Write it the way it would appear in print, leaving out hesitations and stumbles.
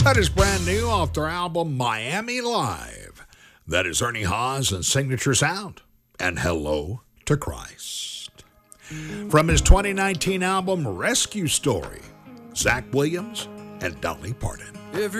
That is brand new off their album Miami Live. That is Ernie Haas and Signature Sound and Hello to Christ. From his 2019 album Rescue Story, Zach Williams and Dolly Parton.